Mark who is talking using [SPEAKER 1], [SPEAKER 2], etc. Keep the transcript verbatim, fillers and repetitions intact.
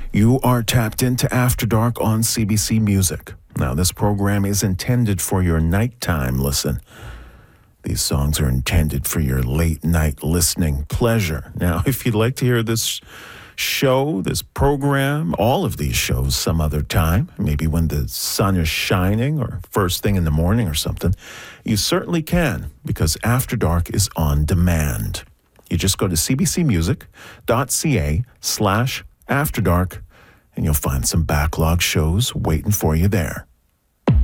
[SPEAKER 1] You are tapped into After Dark on C B C Music. Now, this program is intended for your nighttime listen. These songs are intended for your late night listening pleasure. Now, if you'd like to hear this show, this program, all of these shows some other time, maybe when the sun is shining or first thing in the morning or something, you certainly can, because After Dark is on demand. You just go to cbcmusic.ca slash After Dark, and you'll find some backlog shows waiting for you there.